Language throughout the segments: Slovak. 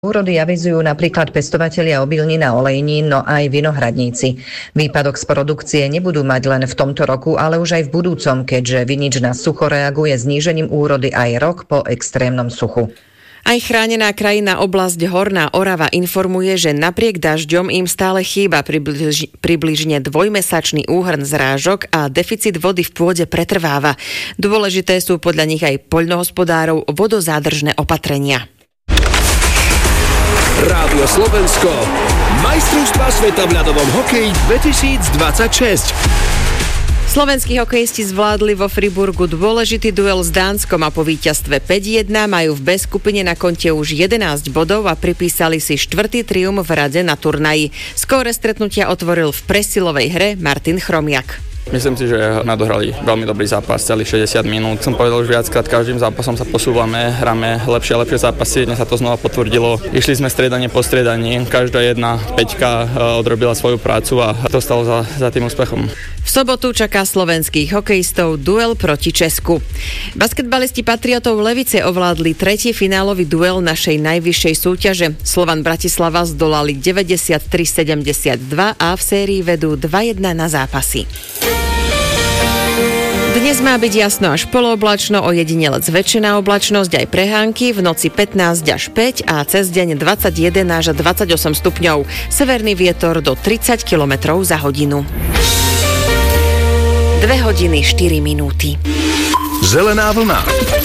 Úrody avizujú napríklad pestovatelia obilnín a olejnín, no aj vinohradníci. Výpadok z produkcie nebudú mať len v tomto roku, ale už aj v budúcom, keďže vinič na sucho reaguje znížením úrody aj rok po extrémnom suchu. Aj chránená krajina oblasť Horná Orava informuje, že napriek dažďom im stále chýba približne dvojmesačný úhrn zrážok a deficit vody v pôde pretrváva. Dôležité sú podľa nich aj poľnohospodárov vodozádržné opatrenia. Rádio Slovensko, majstrovstvá sveta v ľadovom hokeji 2026. Slovenskí hokejisti zvládli vo Friburgu dôležitý duel s Dánskom a po víťazstve 5-1 majú v B skupine na konte už 11 bodov a pripísali si 4. triumf v rade na turnaji. Skóre stretnutia otvoril v presilovej hre Martin Chromiak. Myslím si, že nadohrali veľmi dobrý zápas, celých 60 minút. Som povedal už viackrát, každým zápasom sa posúvame, hráme lepšie a lepšie zápasy, dnes sa to znova potvrdilo. Išli sme striedanie po striedaní, každá jedna peťka odrobila svoju prácu a to stalo za tým úspechom. V sobotu čaká slovenských hokejistov duel proti Česku. Basketbalisti Patriotov Levice ovládli tretí finálový duel našej najvyššej súťaže. Slovan Bratislava zdolali 93-72 a v sérii vedú 2-1 na zápasy. Dnes má byť jasno až polooblačno, ojedinelec väčšina oblačnosť aj prehánky, v noci 15 až 5 a cez deň 21 až 28 stupňov. Severný vietor do 30 km za hodinu. 2 hodiny 4 minúty. Zelená vlna.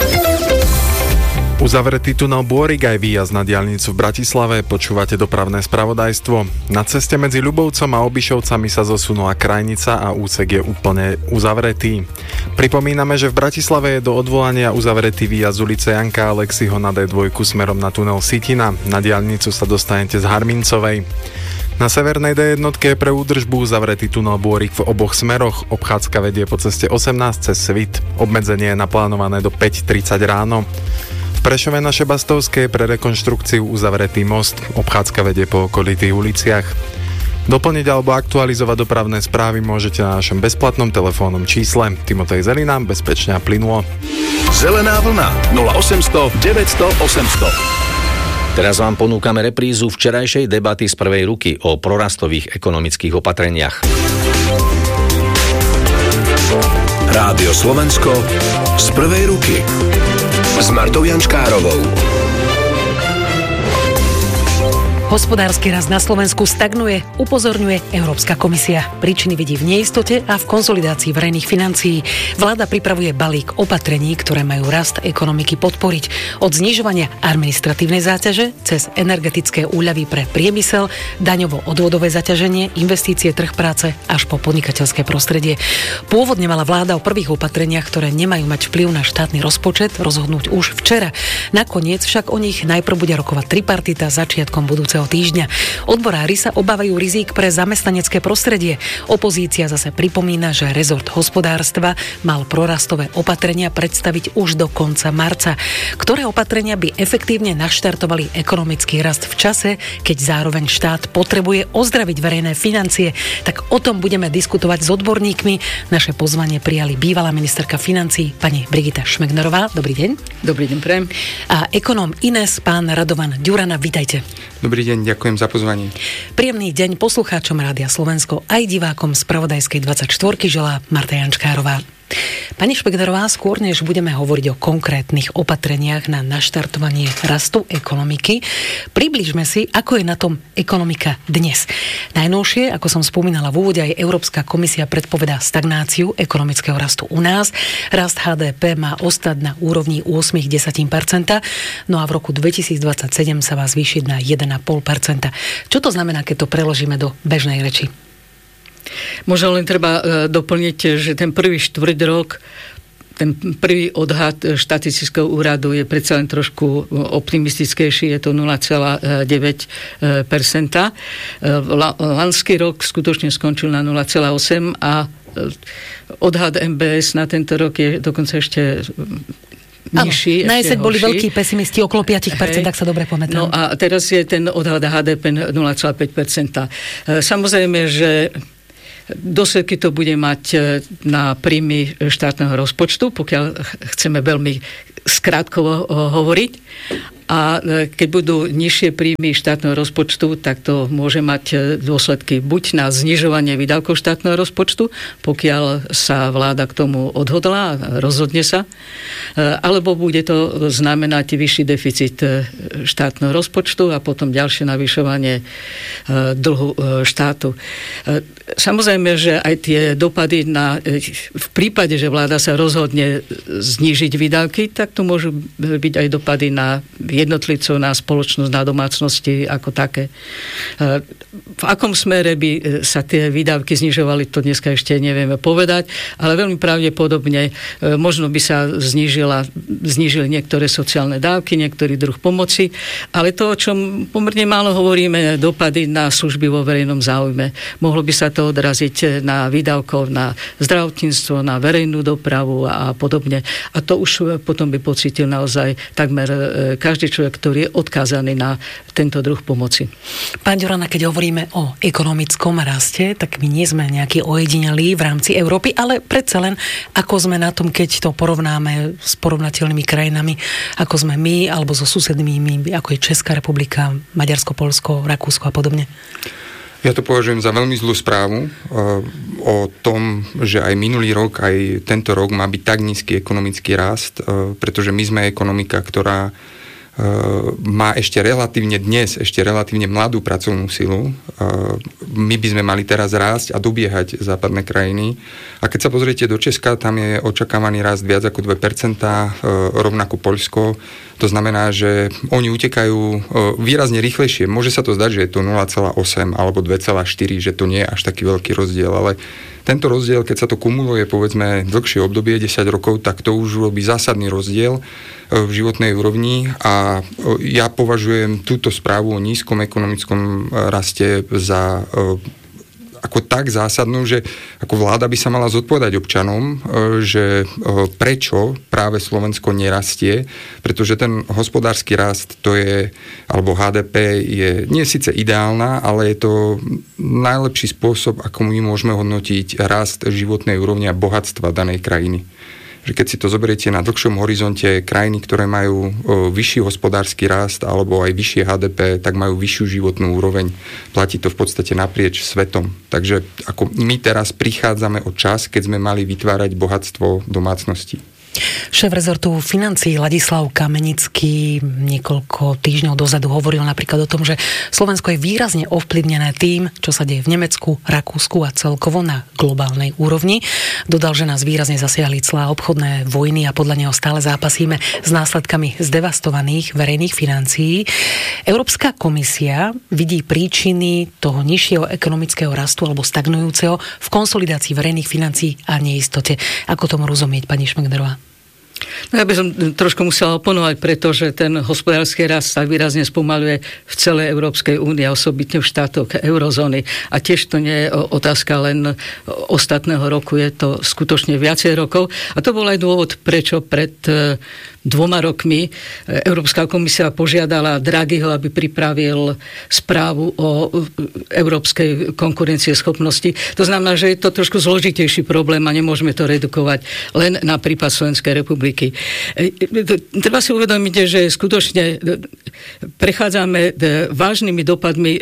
Uzavretý tunel Bôrik aj výjazd na diaľnicu v Bratislave, počúvate dopravné spravodajstvo. Na ceste medzi Ľubovcom a Obišovcami sa zosunula krajnica a úsek je úplne uzavretý. Pripomíname, že v Bratislave je do odvolania uzavretý výjazd z ulice Janka Alexiho na D2 smerom na tunel Sitina. Na diaľnicu sa dostanete z Harmincovej. Na severnej D1 je pre údržbu uzavretý tunel Bôrik v oboch smeroch. Obchádzka vedie po ceste 18 cez Svit. Obmedzenie je naplánované do 5:30 ráno. V Prešove na Šebastovskej je pre rekonštrukciu uzavretý most. Obchádzka vedie po okolitých uliciach. Doplniť alebo aktualizovať dopravné správy môžete na našom bezplatnom telefónnom čísle. Timotej Zelina, bezpečne a plynulo. Zelená vlna 0800 900 800. Teraz vám ponúkame reprízu včerajšej debaty z prvej ruky o prorastových ekonomických opatreniach. Rádio Slovensko z prvej ruky s Martou Jančkárovou. Hospodársky rast na Slovensku stagnuje, upozorňuje Európska komisia. Príčiny vidí v neistote a v konsolidácii verejných financií. Vláda pripravuje balík opatrení, ktoré majú rast ekonomiky podporiť. Od znižovania administratívnej záťaže cez energetické úľavy pre priemysel, daňovo-odvodové zaťaženie, investície, trh práce až po podnikateľské prostredie. Pôvodne mala vláda o prvých opatreniach, ktoré nemajú mať vplyv na štátny rozpočet, rozhodnúť už včera. Nakoniec však o nich najprv bude rokovať tripartita začiatkom budúceho týždňa. Odborári sa obávajú rizík pre zamestnanecké prostredie. Opozícia zase pripomína, že rezort hospodárstva mal prorastové opatrenia predstaviť už do konca marca. Ktoré opatrenia by efektívne naštartovali ekonomický rast v čase, keď zároveň štát potrebuje ozdraviť verejné financie? Tak o tom budeme diskutovať s odborníkmi. Naše pozvanie prijali bývalá ministerka financií pani Brigita Šmegnerová. Dobrý deň. Dobrý deň, prajem. A ekonóm Ines, pán Radovan Ďurana, vítajte. Dobrý deň, ďakujem za pozvanie. Príjemný deň poslucháčom Rádia Slovensko aj divákom z Spravodajskej 24 želá Marta Jančkárová. Pani Šmegnerová, skôr než budeme hovoriť o konkrétnych opatreniach na naštartovanie rastu ekonomiky, približme si, ako je na tom ekonomika dnes. Najnovšie, ako som spomínala v úvode, aj Európska komisia predpovedá stagnáciu ekonomického rastu u nás. Rast HDP má ostať na úrovni 8,1%, no a v roku 2027 sa má zvýšiť na 1,5%. Čo to znamená, keď to preložíme do bežnej reči? Možno len treba doplniť, že ten prvý štvrťrok, ten prvý odhad štatistického úradu je predsa len trošku optimistickejší, je to 0,9%. Lanský rok skutočne skončil na 0,8% a odhad MBS na tento rok je dokonca ešte nižší. Na jeseň boli veľkí pesimisti, okolo 5%, ak sa dobre pamätám. No a teraz je ten odhad HDP 0,5%. Samozrejme, že dôsledky to bude mať na príjmy štátneho rozpočtu, pokiaľ chceme veľmi skrátkovo hovoriť. A keď budú nižšie príjmy štátneho rozpočtu, tak to môže mať dôsledky buď na znižovanie výdavkov štátneho rozpočtu, pokiaľ sa vláda k tomu odhodlá a rozhodne sa, alebo bude to znamenať vyšší deficit štátneho rozpočtu a potom ďalšie navyšovanie dlhu štátu. Samozrejme, že aj tie dopady v prípade, že vláda sa rozhodne znížiť výdavky, tak to môžu byť aj dopady na jednotlivcov, na spoločnosť, na domácnosti ako také. V akom smere by sa tie výdavky znižovali, to dneska ešte nevieme povedať, ale veľmi pravdepodobne možno by sa znížili niektoré sociálne dávky, niektorý druh pomoci, ale to, o čom pomerne málo hovoríme, dopady na služby vo verejnom záujme. Mohlo by sa to odraziť na výdavkov, na zdravotníctvo, na verejnú dopravu a podobne. A to už potom by pocítil naozaj takmer každý človek, ktorý je odkázaný na tento druh pomoci. Pán Ďurana, keď hovoríme o ekonomickom raste, tak my nie sme nejakí ojedinelí v rámci Európy, ale predsa len ako sme na tom, keď to porovnáme s porovnateľnými krajinami, ako sme my, alebo so susednými, ako je Česká republika, Maďarsko, Poľsko, Rakúsko a podobne. Ja to považujem za veľmi zlú správu o tom, že aj minulý rok, aj tento rok má byť tak nízky ekonomický rast, pretože my sme ekonomika, ktorá má ešte relatívne mladú pracovnú silu. My by sme mali teraz rásť a dobiehať západné krajiny. A keď sa pozriete do Česka, tam je očakávaný rast viac ako 2%, rovnako Poľsko. To znamená, že oni utekajú výrazne rýchlejšie. Môže sa to zdať, že je to 0,8 alebo 2,4, že to nie je až taký veľký rozdiel, ale tento rozdiel, keď sa to kumuluje, povedzme, dlhšie obdobie, 10 rokov, tak to už robí zásadný rozdiel v životnej úrovni a ja považujem túto správu o nízkom ekonomickom raste za ako tak zásadnú, že ako vláda by sa mala zodpovedať občanom, že prečo práve Slovensko nerastie, pretože ten hospodársky rast to je, alebo HDP je nie síce ideálna, ale je to najlepší spôsob, ako my môžeme hodnotiť rast životnej úrovne a bohatstva danej krajiny. Že keď si to zoberiete na dlhšom horizonte, krajiny, ktoré majú vyšší hospodársky rast alebo aj vyššie HDP, tak majú vyššiu životnú úroveň. Platí to v podstate naprieč svetom. Takže ako my teraz prichádzame o čas, keď sme mali vytvárať bohatstvo domácností. Šéf rezortu financií Ladislav Kamenický niekoľko týždňov dozadu hovoril napríklad o tom, že Slovensko je výrazne ovplyvnené tým, čo sa deje v Nemecku, Rakúsku a celkovo na globálnej úrovni. Dodal, že nás výrazne zasiahli clá, obchodné vojny a podľa neho stále zápasíme s následkami zdevastovaných verejných financií. Európska komisia vidí príčiny toho nižšieho ekonomického rastu alebo stagnujúceho v konsolidácii verejných financií a neistote. Ako tomu rozumieť, pani Šmegnerová? No ja by som trošku musela oponovať, pretože ten hospodársky rast sa výrazne spomaľuje v celej Európskej únii, osobitne v štátoch eurozóny. A tiež to nie je otázka len ostatného roku, je to skutočne viacej rokov. A to bol aj dôvod, prečo pred 2 rokmi Európska komisia požiadala Draghiho, aby pripravil správu o európskej konkurencieschopnosti. To znamená, že je to trošku zložitejší problém a nemôžeme to redukovať len na prípad Slovenskej republiky. Treba si uvedomiť, že skutočne prechádzame vážnymi dopadmi,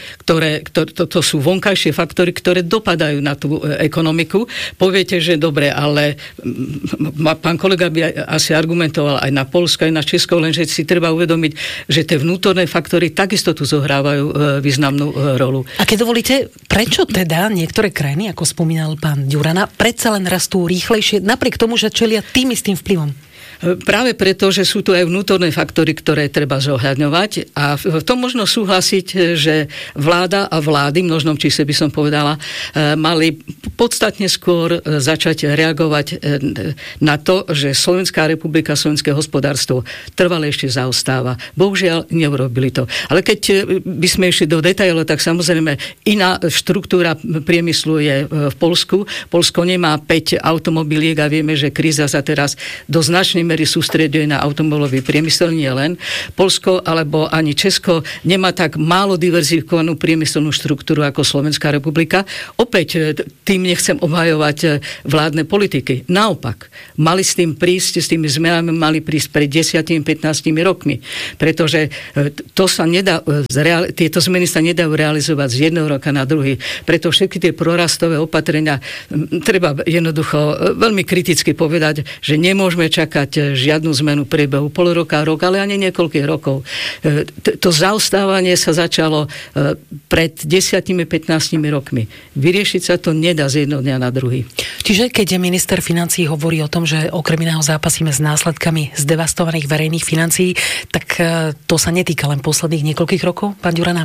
to sú vonkajšie faktory, ktoré dopadajú na tú ekonomiku. Poviete, že dobre, ale pán kolega by asi argumentoval aj na Poľsko, aj na Česko, lenže si treba uvedomiť, že tie vnútorné faktory takisto tu zohrávajú významnú rolu. A keď dovolíte, prečo teda niektoré krajiny, ako spomínal pán Ďurana, predsa len rastú rýchlejšie, napriek tomu, že čelia tým istým vplyvom? Práve preto, že sú tu aj vnútorné faktory, ktoré treba zohľadňovať a v tom možno súhlasiť, že vláda a vlády, v množnom čísle by som povedala, mali podstatne skôr začať reagovať na to, že Slovenská republika, slovenské hospodárstvo trvale ešte zaostáva. Bohužiaľ, neurobili to. Ale keď by sme išli do detailov, tak samozrejme iná štruktúra priemyslu je v Poľsku. Poľsko nemá 5 automobiliek a vieme, že kríza sa teraz do značnej miery sústreďuje na automobilový priemysel, nie len. Poľsko alebo ani Česko nemá tak málo diverzifikovanú priemyselnú štruktúru ako Slovenská republika. Opäť tým nechcem obhajovať vládne politiky. Naopak, mali s tými zmenami mali prísť pred 10-15 rokmi. Pretože tieto zmeny sa nedajú realizovať z jedného roka na druhý. Preto všetky tie prorastové opatrenia treba jednoducho veľmi kriticky povedať, že nemôžeme čakať žiadnu zmenu priebehu pol roka, rok, ale ani niekoľkých rokov. To zaostávanie sa začalo pred 10-15 rokmi. Vyriešiť sa to nedá z jedného dňa na druhý. Čiže keď minister financií hovorí o tom, že okrem iného zápasíme s následkami zdevastovaných verejných financií, tak to sa netýka len posledných niekoľkých rokov, pán Ďurana?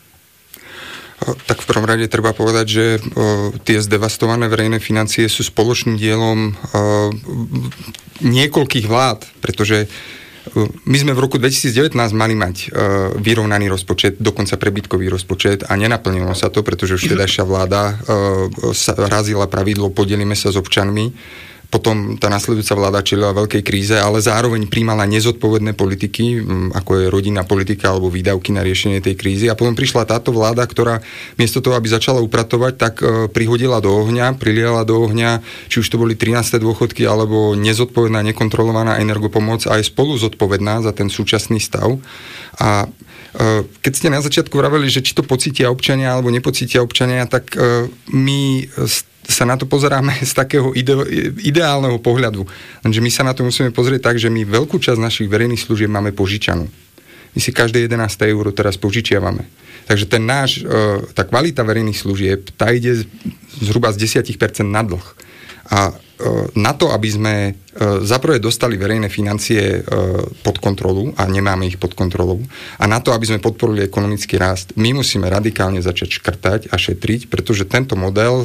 Tak v prvom rade treba povedať, že tie zdevastované verejné financie sú spoločným dielom niekoľkých vlád, pretože my sme v roku 2019 mali mať vyrovnaný rozpočet, dokonca prebytkový rozpočet a nenaplnilo sa to, pretože už vtedajšia vláda razila pravidlo podelíme sa s občanmi. Potom tá nasledujúca vláda čelila veľkej kríze, ale zároveň prijímala nezodpovedné politiky, ako je rodinná politika alebo výdavky na riešenie tej krízy. A potom prišla táto vláda, ktorá miesto toho, aby začala upratovať, tak priliala do ohňa, či už to boli 13. dôchodky, alebo nezodpovedná, nekontrolovaná energopomoc a aj spolu zodpovedná za ten súčasný stav. A keď ste na začiatku vraveli, že či to pocítia občania alebo nepocítia občania, tak my sa na to pozeráme z takého ideálneho pohľadu. Lenže my sa na to musíme pozrieť tak, že my veľkú časť našich verejných služieb máme požičanú. My si každé 11. euro teraz požičiavame. Takže tá kvalita verejných služieb, tá ide zhruba z 10% na dlh. A na to, aby sme zaprvé dostali verejné financie pod kontrolu, a nemáme ich pod kontrolou, a na to, aby sme podporili ekonomický rast, my musíme radikálne začať škrtať a šetriť, pretože tento model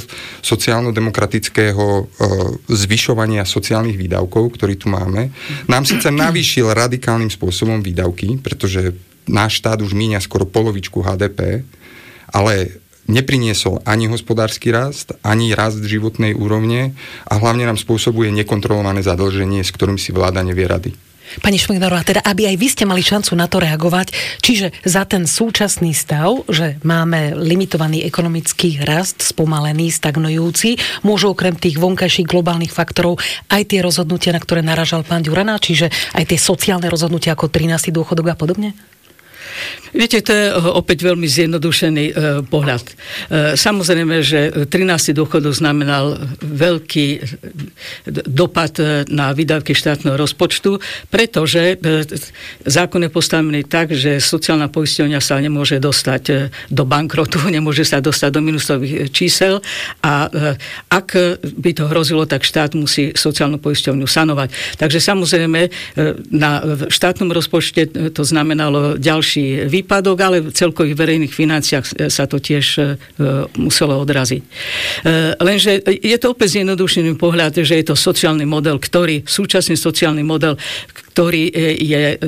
sociálno-demokratického zvyšovania sociálnych výdavkov, ktorý tu máme, nám síce navýšil radikálnym spôsobom výdavky, pretože náš štát už míňa skoro polovičku HDP, ale nepriniesol ani hospodársky rast, ani rast životnej úrovne a hlavne nám spôsobuje nekontrolované zadlženie, s ktorým si vláda nevie rady. Pani Šmignerová, teda aby aj vy ste mali šancu na to reagovať, čiže za ten súčasný stav, že máme limitovaný ekonomický rast, spomalený, stagnujúci, môžu okrem tých vonkajších globálnych faktorov aj tie rozhodnutia, na ktoré naražal pán Ďurana, čiže aj tie sociálne rozhodnutia ako 13. dôchodok a podobne? Viete, to je opäť veľmi zjednodušený pohľad. Samozrejme, že 13. dôchodok znamenal veľký dopad na výdavky štátneho rozpočtu, pretože zákon je postavený tak, že sociálna poisťovňa sa nemôže dostať do bankrotu, nemôže sa dostať do minusových čísel a ak by to hrozilo, tak štát musí sociálnu poisťovňu sanovať. Takže samozrejme na štátnom rozpočte to znamenalo ďalší výpadok, ale v celkových verejných financiách sa to tiež muselo odraziť. Lenže je to opäť zjednodušený pohľad, že je to sociálny model, súčasný sociálny model, ktorý je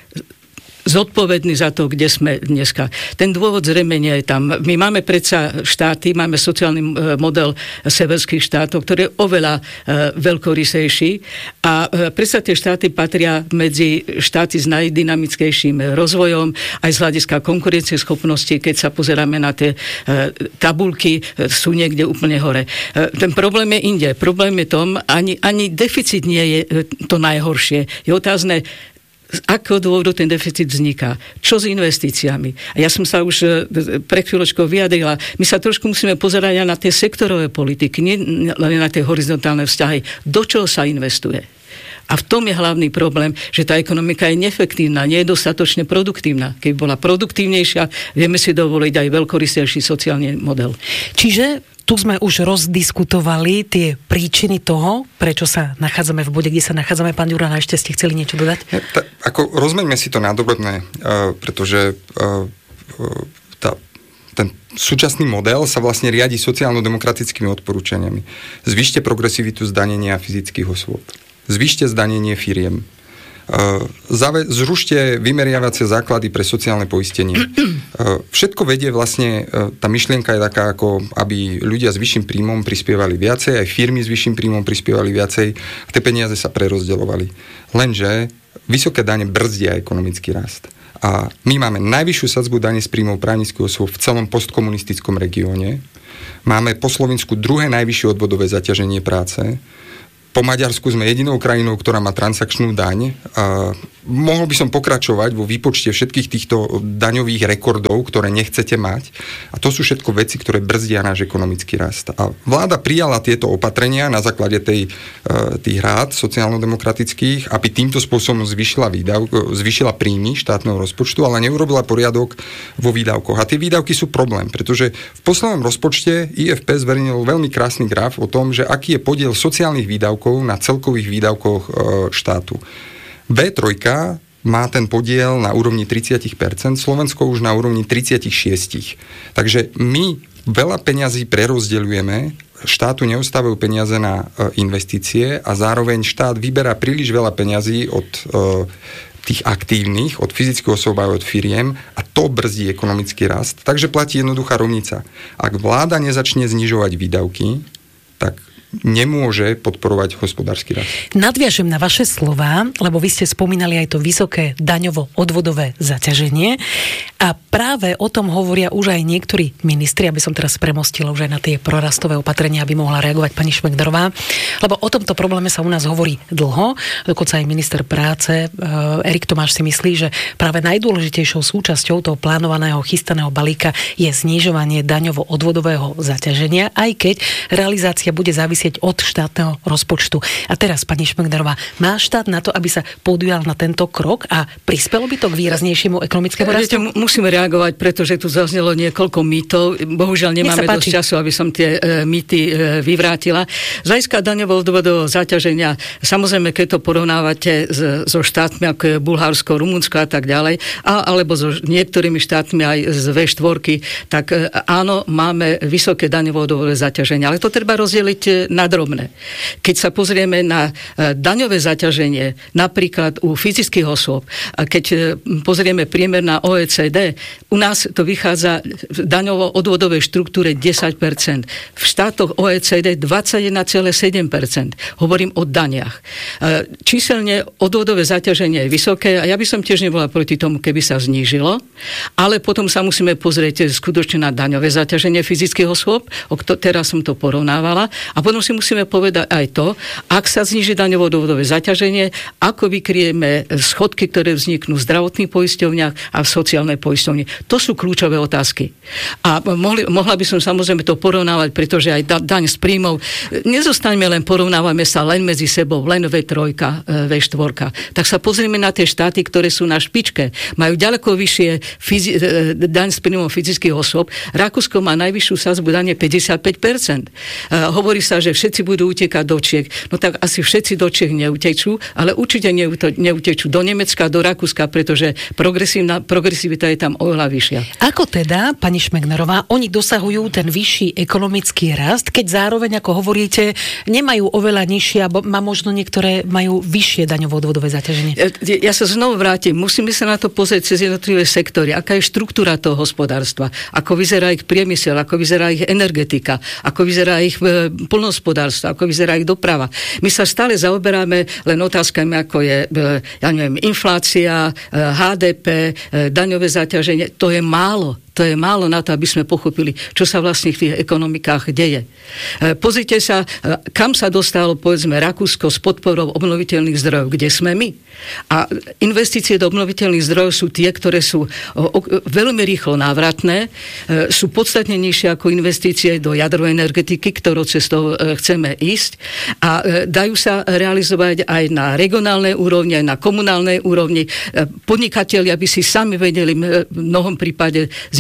zodpovedný za to, kde sme dneska. Ten dôvod zrejme nie je tam. My máme predsa štáty, máme sociálny model severských štátov, ktorý je oveľa veľkorysejší a predsa tie štáty patria medzi štáty s najdynamickejším rozvojom aj z hľadiska konkurencieschopnosti, keď sa pozeráme na tie tabuľky, sú niekde úplne hore. Ten problém je inde. Problém je tom, ani deficit nie je to najhoršie. Je otázne, z akého dôvodu ten deficit vzniká? Čo s investíciami? A ja som sa už pred chvíľočkou vyjadrila. My sa trošku musíme pozerať aj na tie sektorové politiky, nie len na tie horizontálne vzťahy. Do čoho sa investuje? A v tom je hlavný problém, že tá ekonomika je neefektívna, nie je dostatočne produktívna. Keby bola produktívnejšia, vieme si dovoliť aj veľkorysejší sociálny model. Čiže tu sme už rozdiskutovali tie príčiny toho, prečo sa nachádzame v bode, kde sa nachádzame. Pán Ďurana, ešte ste chceli niečo dodať? Rozmeňme si to na drobné, pretože ten súčasný model sa vlastne riadi sociálno-demokratickými odporúčaniami. Zvyšte progresivitu zdanenia fyzických osôb. Zvyšte zdanenie firiem. Zrušte vymeriavacie základy pre sociálne poistenie. Všetko vedie vlastne, tá myšlienka je taká, ako aby ľudia s vyšším príjmom prispievali viacej, aj firmy s vyšším príjmom prispievali viacej a tie peniaze sa prerozdeľovali. Lenže vysoké dane brzdia ekonomický rast. A my máme najvyššiu sadzbu dane z príjmov právnických osôb v celom postkomunistickom regióne. Máme po Slovensku druhé najvyššie odvodové zaťaženie práce. Po Maďarsku sme jedinou krajinou, ktorá má transakčnú daň. Mohol by som pokračovať vo výpočte všetkých týchto daňových rekordov, ktoré nechcete mať. A to sú všetko veci, ktoré brzdia náš ekonomický rast. A vláda prijala tieto opatrenia na základe tých rád sociálno-demokratických, aby týmto spôsobom zvýšila príjmy štátneho rozpočtu, ale neurobila poriadok vo výdavkoch. A tie výdavky sú problém, pretože v poslednom rozpočte IFP zverejnil veľmi krásny graf o tom, že aký je podiel sociálnych výdavkov na celkových výdavkoch štátu. V3 má ten podiel na úrovni 30%, Slovensko už na úrovni 36%. Takže my veľa peňazí prerozdeľujeme, štátu neostávajú peniaze na investície a zároveň štát vyberá príliš veľa peňazí od tých aktívnych, od fyzických osôb a od firiem a to brzdí ekonomický rast. Takže platí jednoduchá rovnica. Ak vláda nezačne znižovať výdavky, tak nemôže podporovať hospodársky rast. Nadviažem na vaše slová, lebo vy ste spomínali aj to vysoké daňovo-odvodové zaťaženie a práve o tom hovoria už aj niektorí ministri, aby som teraz premostila už aj na tie prorastové opatrenia, aby mohla reagovať pani Šmekdorová, lebo o tomto probléme sa u nás hovorí dlho, dokonca aj minister práce Erik Tomáš si myslí, že práve najdôležitejšou súčasťou toho plánovaného chystaného balíka je znižovanie daňovo-odvodového zaťaženia, aj keď realizácia bude závisieť od štátneho rozpočtu. A teraz, pani Šmekdorová, má štát na to, aby sa podujal na tento krok a prispelo by to k výraznejšiemu ekonomickému rastu? Musíme reagovať, pretože tu zaznelo niekoľko mýtov. Bohužiaľ nemáme dosť času, aby som tie mýty vyvrátila. Z hľadiska daňovo-odvodového zaťaženia, samozrejme, keď to porovnávate so štátmi, ako je Bulharsko, Rumunsko a tak ďalej, alebo so niektorými štátmi aj z V4, tak áno, máme vysoké daňovo-odvodové zaťaženie. Ale to treba rozdeliť na drobné. Keď sa pozrieme na daňové zaťaženie, napríklad u fyzických osôb, a keď pozrieme priemer na OECD, u nás to vychádza v daňovo-odvodovej štruktúre 10%. V štátoch OECD 21,7%. Hovorím o daniach. Číselne odvodové zaťaženie je vysoké a ja by som tiež nebola proti tomu, keby sa znížilo, ale potom sa musíme pozrieť skutočne na daňové zaťaženie fyzických osôb, teraz som to porovnávala, a potom si musíme povedať aj to, ak sa zníži daňovo-odvodové zaťaženie, ako vykryjeme schodky, ktoré vzniknú v zdravotných poisťovniach a v sociálnej poisťovni. To sú kľúčové otázky. A mohla by som samozrejme to porovnávať, pretože aj daň z príjmov, nezostaňme len, porovnávame sa len medzi sebou, len V3, V4. Tak sa pozrieme na tie štáty, ktoré sú na špičke. Majú ďaleko vyššie daň z príjmov fyzických osôb. Rakúsko má najvyššiu sadzbu dane 55%. Hovorí sa, že všetci budú utekať do Čiech. No tak asi všetci do Čiech neutečú, ale určite neutečú do Nemecka, do Rakúska, pretože progresivita je tam oveľa vyššia. Ako teda, pani Šmekdorová, oni dosahujú ten vyšší ekonomický rast, keď zároveň, ako hovoríte, nemajú oveľa nižšie, alebo možno niektoré majú vyššie daňovo-odvodové zaťaženie? Ja sa znovu vrátim. Musíme sa na to pozrieť cez jednotlivé sektory. Aká je štruktúra toho hospodárstva? Ako vyzerá ich priemysel? Ako vyzerá ich energetika? Ako vyzerá ich poľnohospodárstvo, ako vyzerá ich doprava. My sa stále zaoberáme len otázkami, ako je, inflácia, HDP, daňové zaťaženie. To je málo. To je málo na to, aby sme pochopili, čo sa vlastne v tých ekonomikách deje. Pozrite sa, kam sa dostalo, povedzme, Rakúsko s podporou obnoviteľných zdrojov, kde sme my. A investície do obnoviteľných zdrojov sú tie, ktoré sú veľmi rýchlo návratné, sú podstatne nižšie ako investície do jadrovej energetiky, ktorou cestou chceme ísť. A dajú sa realizovať aj na regionálnej úrovni, aj na komunálnej úrovni. Podnikatelia by si sami vedeli v mnohom prípade z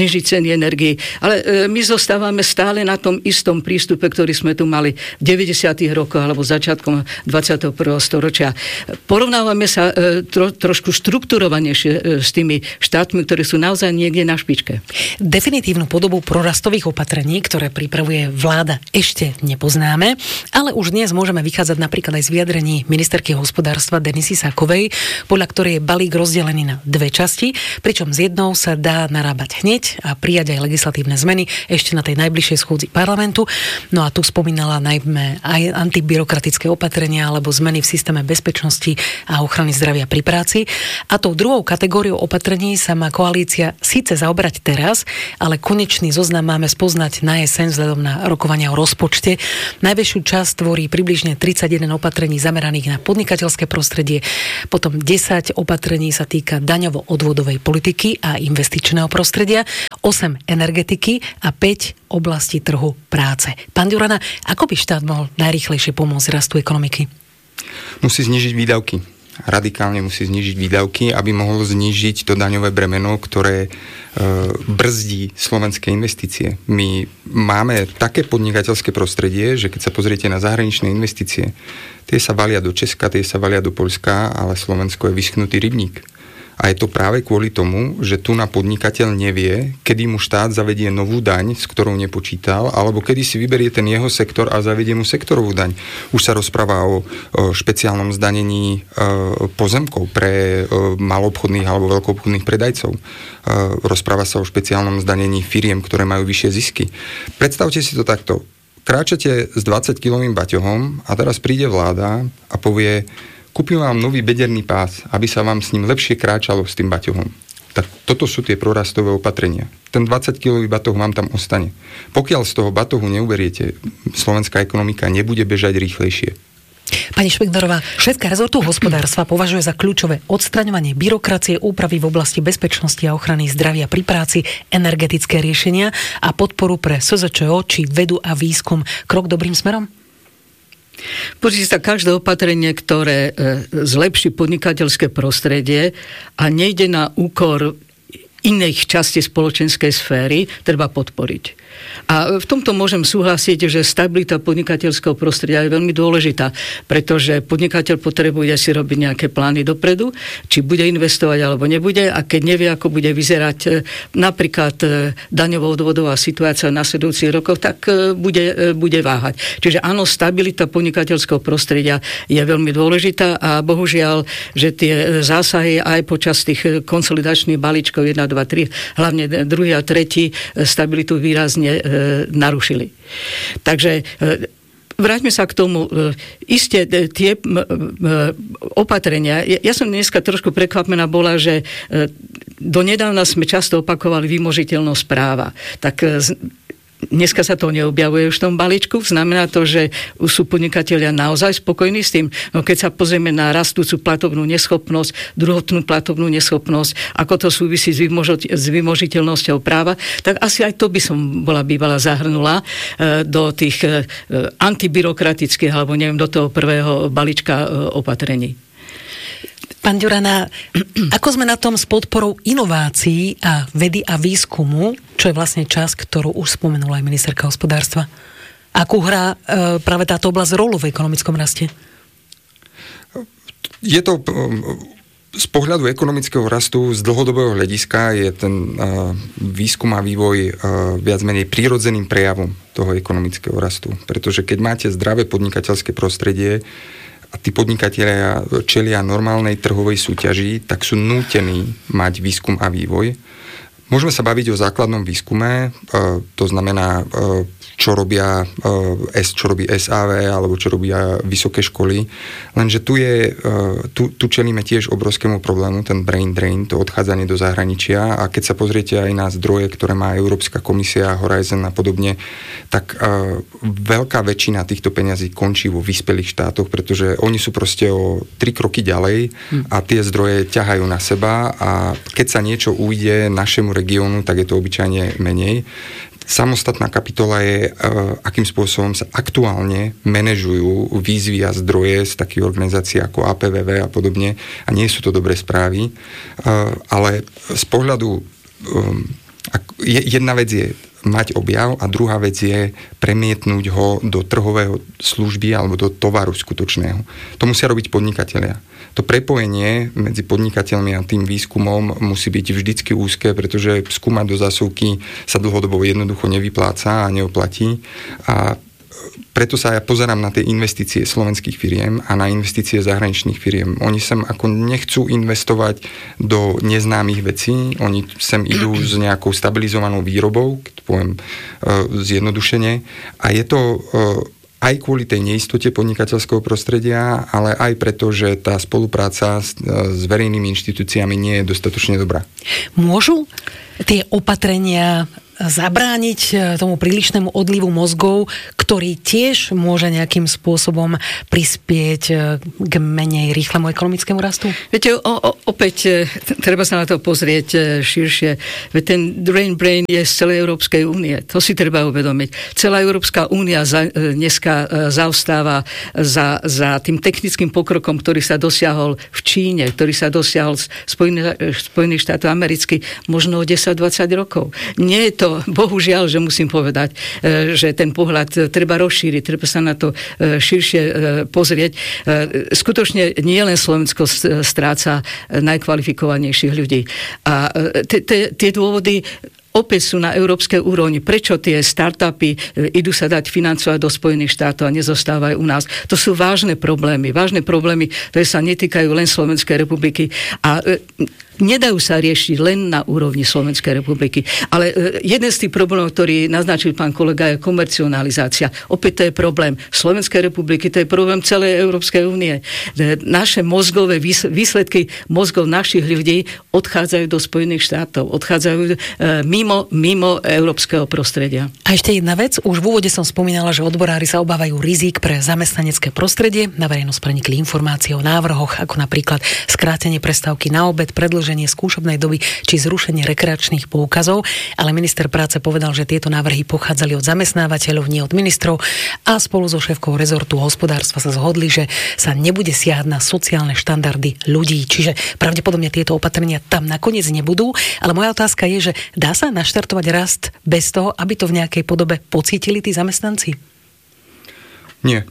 znižiť ceny energii. Ale my zostávame stále na tom istom prístupe, ktorý sme tu mali v 90. rokoch alebo začiatkom 21. storočia. Porovnávame sa trošku štrukturovanejšie s tými štátmi, ktoré sú naozaj niekde na špičke. Definitívnu podobu prorastových opatrení, ktoré pripravuje vláda, ešte nepoznáme, ale už dnes môžeme vychádzať napríklad aj z vyjadrení ministerky hospodárstva Denisy Sakovej, podľa ktorej je balík rozdelený na dve časti, pričom z jednou sa dá narábať hneď a prijať aj legislatívne zmeny ešte na tej najbližšej schôdzi parlamentu. No a tu spomínala najmä aj antibyrokratické opatrenia alebo zmeny v systéme bezpečnosti a ochrany zdravia pri práci. A tou druhou kategóriou opatrení sa má koalícia síce zaoberať teraz, ale konečný zoznam máme spoznať na jeseň vzhľadom na rokovania o rozpočte. Najväčšiu časť tvorí približne 31 opatrení zameraných na podnikateľské prostredie, potom 10 opatrení sa týka daňovo-odvodovej politiky a investičného prostredia, 8 energetiky a 5 oblasti trhu práce. Pán Ďurana, ako by štát mohol najrýchlejšie pomôcť rastu ekonomiky? Musí znížiť výdavky. Radikálne musí znížiť výdavky, aby mohol znížiť to daňové bremeno, ktoré brzdí slovenské investície. My máme také podnikateľské prostredie, že keď sa pozriete na zahraničné investície, tie sa valia do Česka, tie sa valia do Poľska, ale Slovensko je vyschnutý rybník. A je to práve kvôli tomu, že tu na podnikateľ nevie, kedy mu štát zavedie novú daň, s ktorou nepočítal, alebo kedy si vyberie ten jeho sektor a zavedie mu sektorovú daň. Už sa rozpráva o špeciálnom zdanení pozemkov pre maloobchodných alebo veľkoobchodných predajcov. Rozpráva sa o špeciálnom zdanení firiem, ktoré majú vyššie zisky. Predstavte si to takto. Kráčate s 20-kilovým baťohom a teraz príde vláda a povie: kúpim vám nový bederný pás, aby sa vám s ním lepšie kráčalo s tým baťohom. Tak toto sú tie prorastové opatrenia. Ten 20-kilový batoh vám tam ostane. Pokiaľ z toho batohu neuberiete, slovenská ekonomika nebude bežať rýchlejšie. Pani Špegnerová, šéfka rezortu hospodárstva považuje za kľúčové odstraňovanie byrokracie, úpravy v oblasti bezpečnosti a ochrany zdravia pri práci, energetické riešenia a podporu pre SZČO či vedu a výskum. Krok dobrým smerom? Pozrite sa, každé opatrenie, ktoré zlepší podnikateľské prostredie a nejde na úkor iných častí spoločenskej sféry, treba podporiť. A v tomto môžem súhlasiť, že stabilita podnikateľského prostredia je veľmi dôležitá, pretože podnikateľ potrebuje si robiť nejaké plány dopredu, či bude investovať alebo nebude, a keď nevie, ako bude vyzerať napríklad daňovo-odvodová situácia v nasledujúcich rokoch, tak bude váhať. Čiže áno, stabilita podnikateľského prostredia je veľmi dôležitá a bohužiaľ, že tie zásahy aj počas tých konsolidačných balíčkov 1, 2, 3, hlavne druhý a tretí, stabilitu výrazne narušili. Takže vráťme sa k tomu. Isté tie opatrenia, ja som dneska trošku prekvapená bola, že donedávna sme často opakovali vymožiteľnosť práva. Tak dneska sa to neobjavuje už v tom balíčku. Znamená to, že sú podnikatelia naozaj spokojní s tým. No keď sa pozrieme na rastúcu platobnú neschopnosť, druhotnú platobnú neschopnosť, ako to súvisí s vymožiteľnosťou práva, tak asi aj to by som bývala zahrnula do tých antibyrokratických, alebo neviem, do toho prvého balíčka opatrení. Pán Ďurana, ako sme na tom s podporou inovácií a vedy a výskumu, čo je vlastne časť, ktorú už spomenula aj ministerka hospodárstva? Akú hrá práve táto oblasť rolu v ekonomickom raste? Je to z pohľadu ekonomického rastu, z dlhodobého hľadiska je ten výskum a vývoj viac menej prírodzeným prejavom toho ekonomického rastu. Pretože keď máte zdravé podnikateľské prostredie a tí podnikatelia čelia normálnej trhovej súťaži, tak sú nútení mať výskum a vývoj. Môžeme sa baviť o základnom výskume, to znamená, čo robí SAV alebo čo robia vysoké školy. Lenže tu čelíme tiež obrovskému problému, ten brain drain, to odchádzanie do zahraničia, a keď sa pozriete aj na zdroje, ktoré má Európska komisia, Horizon a podobne, tak veľká väčšina týchto peňazí končí vo vyspelých štátoch, pretože oni sú proste o 3 kroky ďalej a tie zdroje ťahajú na seba, a keď sa niečo ujde našemu regiónu, tak je to obyčajne menej. Samostatná kapitola je, akým spôsobom sa aktuálne manažujú výzvy a zdroje z takých organizácií ako APVV a podobne, a nie sú to dobré správy, ale z pohľadu Jedna vec je mať objav a druhá vec je premietnúť ho do trhového služby alebo do tovaru skutočného. To musia robiť podnikatelia. To prepojenie medzi podnikateľmi a tým výskumom musí byť vždycky úzke, pretože skúmať do zásuvky sa dlhodobo jednoducho nevypláca a neoplatí. A preto sa ja pozerám na tie investície slovenských firiem a na investície zahraničných firiem. Oni sem ako nechcú investovať do neznámych vecí, oni sem idú s nejakou stabilizovanou výrobou, keď poviem zjednodušene. A je to aj kvôli tej neistote podnikateľského prostredia, ale aj preto, že tá spolupráca s verejnými inštitúciami nie je dostatočne dobrá. Môžu tie opatrenia zabrániť tomu prílišnému odlivu mozgov, ktorý tiež môže nejakým spôsobom prispieť k menej rýchlemu ekonomickému rastu? Viete, opäť treba sa na to pozrieť širšie. Veď ten brain je z celej Európskej únie. To si treba uvedomiť. Celá Európska únia dneska zaostáva za tým technickým pokrokom, ktorý sa dosiahol v Číne, ktorý sa dosiahol v Spojených štátoch amerických možno o 10-20 rokov. Nie je to, bohužiaľ, že musím povedať, že ten pohľad treba rozšíriť, treba sa na to širšie pozrieť. Skutočne nie len Slovensko stráca najkvalifikovanejších ľudí. A tie dôvody opäť sú na európskej úrovni. Prečo tie startupy idú sa dať financovať do Spojených štátov a nezostávajú u nás? To sú vážne problémy, ktoré sa netýkajú len Slovenskej republiky a nedajú sa riešiť len na úrovni Slovenskej republiky. Ale jeden z tých problémov, ktorý naznačil pán kolega, je komercionalizácia. Opäť to je problém Slovenskej republiky, to je problém celej Európskej únie. Naše mozgové výsledky mozgov našich ľudí odchádzajú do Spojených štátov, odchádzajú mimo európskeho prostredia. A ešte jedna vec, už v úvode som spomínala, že odborári sa obávajú rizík pre zamestnanecké prostredie. Na verejnosť prenikli informácie o návrhoch, ako napríklad skrátenie prestávky na obed, predĺženie skúšobnej doby či zrušenie rekreačných poukazov, ale minister práce povedal, že tieto návrhy pochádzali od zamestnávateľov, nie od ministrov a spolu so šéfkou rezortu hospodárstva sa zhodli, že sa nebude siahať na sociálne štandardy ľudí, čiže pravdepodobne tieto opatrenia tam nakoniec nebudú, ale moja otázka je, že dá sa naštartovať rast bez toho, aby to v nejakej podobe pocítili tí zamestnanci? Nie.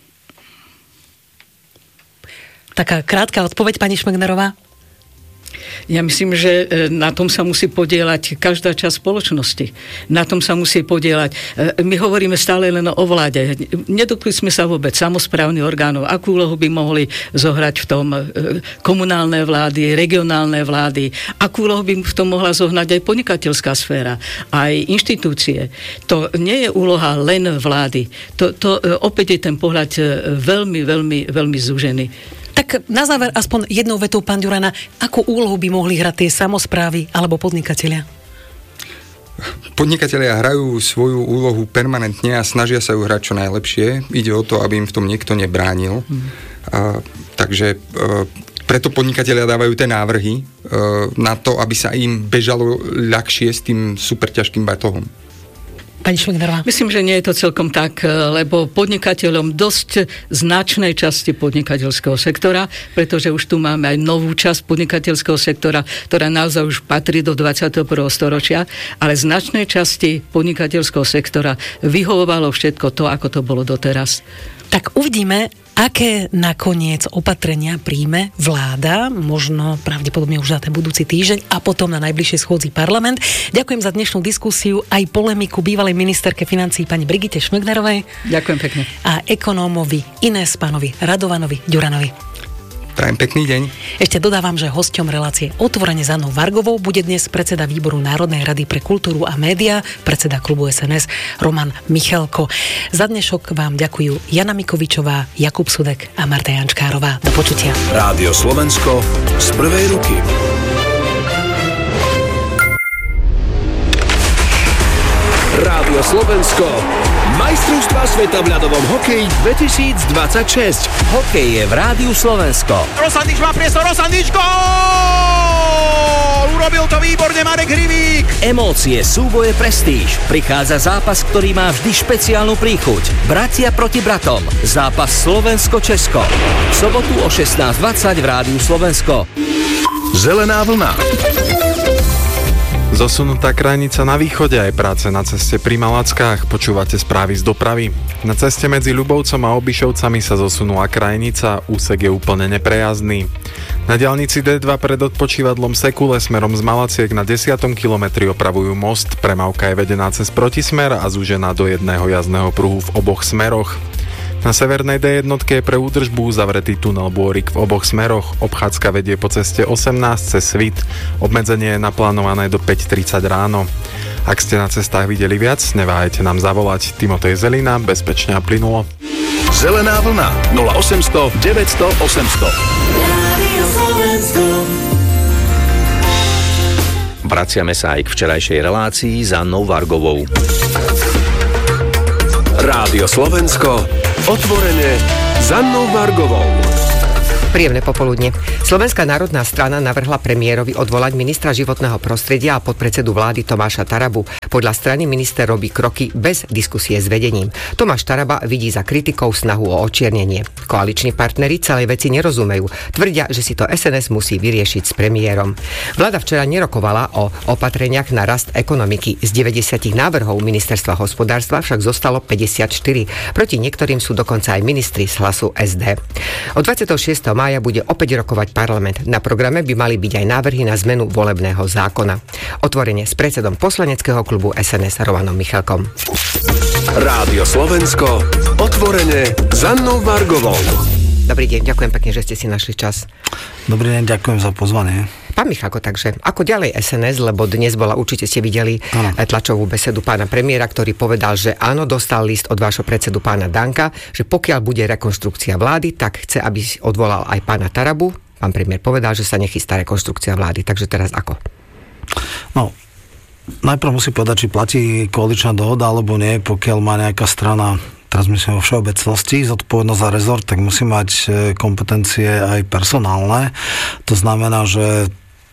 Taká krátka odpoveď, pani Šmegnerová. Ja myslím, že na tom sa musí podieľať každá časť spoločnosti. Na tom sa musí podieľať. My hovoríme stále len o vláde. Nedotkli sme sa vôbec samosprávnych orgánov. Akú úlohu by mohli zohrať v tom komunálne vlády, regionálne vlády? Akú úlohu by v tom mohla zohnať aj podnikateľská sféra, aj inštitúcie? To nie je úloha len vlády. To opäť je ten pohľad veľmi, veľmi, veľmi zúžený. Tak na záver aspoň jednou vetou, pán Ďurana, akú úlohu by mohli hrať tie samosprávy alebo podnikatelia? Podnikatelia hrajú svoju úlohu permanentne a snažia sa ju hrať čo najlepšie. Ide o to, aby im v tom niekto nebránil. Takže preto podnikatelia dávajú tie návrhy na to, aby sa im bežalo ľahšie s tým super ťažkým batohom. Pani Šmegnerová. Myslím, že nie je to celkom tak, lebo podnikateľom dosť značnej časti podnikateľského sektora, pretože už tu máme aj novú časť podnikateľského sektora, ktorá naozaj už patrí do 21. storočia, ale značnej časti podnikateľského sektora vyhovovalo všetko to, ako to bolo doteraz. Tak uvidíme, aké nakoniec opatrenia príjme vláda, možno pravdepodobne už za ten budúci týždeň a potom na najbližšej schôdzi parlament. Ďakujem za dnešnú diskusiu aj polemiku bývalej ministerke financií pani Brigite Šmegnerovej. Ďakujem pekne. A ekonómovi Inés pánovi Radovanovi Ďuranovi. Prajem pekný deň. Ešte dodávam, že hosťom relácie Otvorene s Annou Vargovou bude dnes predseda výboru Národnej rady pre kultúru a média, predseda klubu SNS Roman Michalko. Za dnešok vám ďakujú Jana Mikovičová, Jakub Sudek a Marta Jančkárová. Do počutia. Rádio Slovensko z prvej ruky. Rádio Slovensko. Majstrovstvá sveta v ľadovom hokeji 2026. Hokej je v Rádiu Slovensko. Rosandič má priestor, Rosandič, gól! Urobil to výborne Marek Hrivík. Emócie, súboje, prestíž. Prichádza zápas, ktorý má vždy špeciálnu príchuť. Bratia proti bratom. Zápas Slovensko-Česko. V sobotu o 16:20 v Rádiu Slovensko. Zelená vlna. Zosunutá krajnica na východe aj práce na ceste pri Malackách. Počúvate správy z dopravy. Na ceste medzi Ľubovcom a Obišovcami sa zosunula krajnica, úsek je úplne neprejazdný. Na diaľnici D2 pred odpočívadlom Sekule smerom z Malaciek na 10. kilometri opravujú most. Premávka je vedená cez protismer a zúžená do jedného jazdného pruhu v oboch smeroch. Na severnej D1 je pre údržbu zavretý tunel Bôrik v oboch smeroch. Obchádzka vedie po ceste 18 cez Svit. Obmedzenie je naplánované do 5:30 ráno. Ak ste na cestách videli viac, neváhajte nám zavolať. Timotej Zelina, bezpečne a plynulo. Zelená vlna 0800 900 800. Vraciame sa aj k včerajšej relácii s Annou Vargovou. Rádio Slovensko, otvorene s Annou Vargovou. Príjemné popoludne. Slovenská národná strana navrhla premiérovi odvolať ministra životného prostredia a podpredsedu vlády Tomáša Tarabu. Podľa strany minister robí kroky bez diskusie s vedením. Tomáš Taraba vidí za kritikou snahu o očiernenie. Koaliční partneri celej veci nerozumejú. Tvrdia, že si to SNS musí vyriešiť s premiérom. Vláda včera nerokovala o opatreniach na rast ekonomiky. Z 90 návrhov ministerstva hospodárstva však zostalo 54. Proti niektorým sú dokonca aj ministri z Hlasu SD. Od 26. mája bude opäť rokovať parlament. Na programe by mali byť aj návrhy na zmenu volebného zákona. Otvorenie s predsedom poslaneckého klubu SNS Rovanom Michalkom. Rádio Slovensko, otvorene s Annou Vargovou. Dobrý deň, ďakujem pekne, že ste si našli čas. Dobrý deň, ďakujem za pozvanie. Pán Michalko, takže ako ďalej SNS, lebo dnes bola, určite ste videli tlačovú besedu pána premiéra, ktorý povedal, že áno, dostal list od vášho predsedu pána Danka, že pokiaľ bude rekonštrukcia vlády, tak chce, aby odvolal aj pána Tarabu. Pán premiér povedal, že sa nechystá rekonštrukcia vlády, takže teraz ako? No, najprv musí povedať, či platí koaličná dohoda alebo nie, pokiaľ má nejaká strana, teraz myslím vo všeobecnosti, zodpovednosť za rezort, tak musí mať kompetencie aj personálne. To znamená, že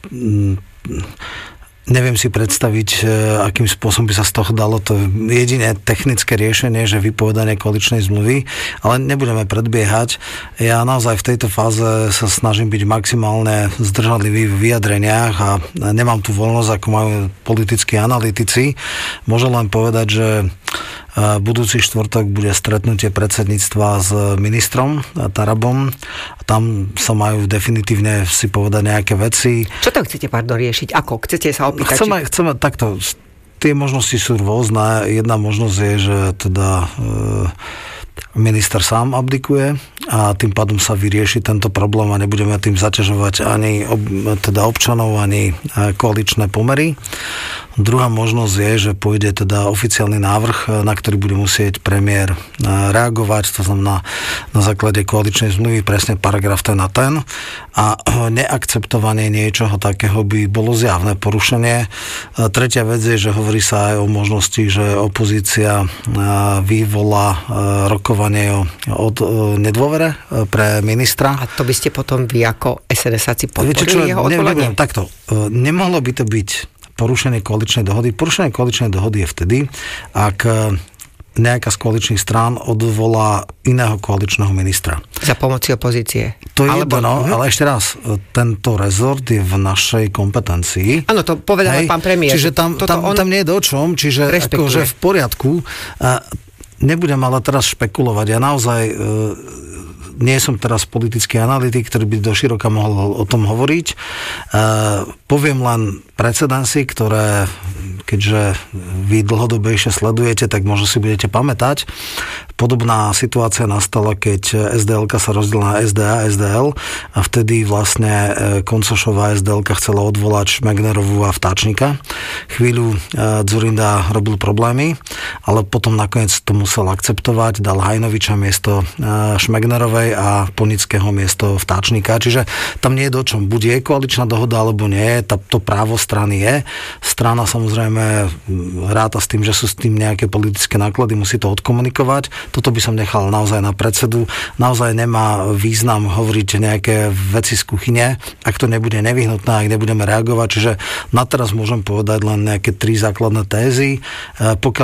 neviem si predstaviť, akým spôsobom by sa z toho dalo to jediné technické riešenie, že vypovedanie koaličnej zmluvy, ale nebudeme predbiehať. Ja naozaj v tejto fáze sa snažím byť maximálne zdržanlivý v vyjadreniach a nemám tu voľnosť, ako majú politickí analytici. Môžem len povedať, že budúci štvrtok bude stretnutie predsedníctva s ministrom Tarabom. Tam sa majú definitívne si povedať nejaké veci. Čo tam chcete, riešiť? Ako? Chcete sa opýtať? Chceme takto. Tie možnosti sú rôzne. Jedna možnosť je, že teda minister sám abdikuje a tým pádom sa vyrieši tento problém a nebudeme tým zaťažovať ani teda občanov, ani koaličné pomery. Druhá možnosť je, že pôjde teda oficiálny návrh, na ktorý bude musieť premiér reagovať, to znamená na základe koaličnej zmluvy, presne paragraf ten a ten. A neakceptovanie niečoho takého by bolo zjavné porušenie. Tretia vec je, že hovorí sa aj o možnosti, že opozícia vyvolá rokovanie o nedôvere pre ministra. A to by ste potom vy ako SNS-áci podporili jeho odvolanie? Takto. Nemohlo by to byť porušenie koaličnej dohody. Porušenie koaličnej dohody je vtedy, ak nejaká z koaličných strán odvolá iného koaličného ministra. Za pomoci opozície. To je jedno, ale ešte raz, tento rezort je v našej kompetencii. Áno, to povedal aj pán premiér. Čiže tam nie je do čom, čiže akože v poriadku. Nebudem ale teraz špekulovať. Ja naozaj nie som teraz politický analytik, ktorý by doširoka mohol o tom hovoriť. Poviem len precedensy, ktoré, keďže vy dlhodobejšie sledujete, tak možno si budete pamätať. Podobná situácia nastala, keď SDL-ka sa rozdelila na SDA a SDL a vtedy vlastne Koncošová SDL-ka chcela odvolať Šmegnerovú a Vtáčnika. Chvíľu Dzurinda robil problémy, ale potom nakoniec to musel akceptovať, dal Hajnoviča miesto Šmegnerovej a Ponického miesto Vtáčnika. Čiže tam nie je do čom. Buď je koaličná dohoda, alebo nie. To právo strany je. Strana samozrejme ráta s tým, že sú s tým nejaké politické náklady, musí to odkomunikovať. Toto by som nechal naozaj na predsedu. Naozaj nemá význam hovoriť nejaké veci z kuchyne, ak to nebude nevyhnutné, ak nebudeme reagovať. Čiže na teraz môžem povedať len nejaké 3 základné tézy. Pokiaľ je koaličná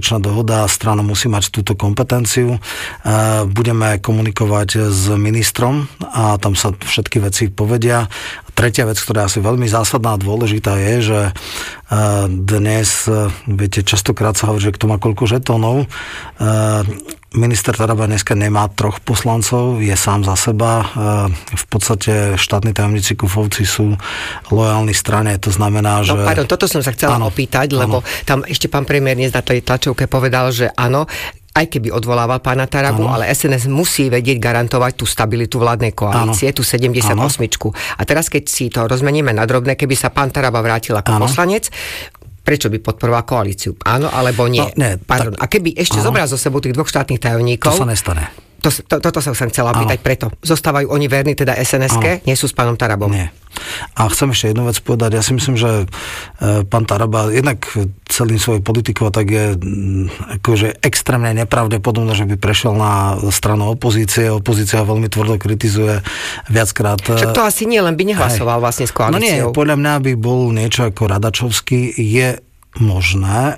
koaličná dohoda, strana musí mať túto kompetenciu. Budeme komunikovať s ministrom a tam sa všetky veci povedia. Tretia vec, ktorá je asi veľmi zásadná a dôležitá je, že dnes, viete, častokrát sa hovorí, že kto má koľko žetónov. Minister Taraba dneska nemá 3 poslancov, je sám za seba. V podstate štátni tajomníci Kufovci sú lojálni strane, to znamená, že... Pardon, toto som sa chcela opýtať, lebo tam ešte pán premiér dnes na tej tlačovke povedal, že áno, aj keby odvolával pána Tarabu, ale SNS musí vedieť garantovať tú stabilitu vládnej koalície, tú 78. A teraz, keď si to rozmeníme na drobné, keby sa pán Taraba vrátil ako poslanec, prečo by podporoval koalíciu? Áno, alebo nie? Pardon. A keby ešte zobral zo sebou tých 2 štátnych tajomníkov... To sa nestane. Toto som chcela opýtať preto. Zostávajú oni verní teda SNS-ke, nie sú s pánom Tarabom? Nie. A chcem ešte jednu vec povedať. Ja si myslím, že pán Taraba jednak celým svojou politikou tak je akože extrémne nepravdepodobné, že by prešiel na stranu opozície. Opozícia veľmi tvrdo kritizuje viackrát. Však to asi nie, len by nehlasoval vlastne s koalíciou. No nie, podľa mňa by bol niečo ako Radačovský. Je možné,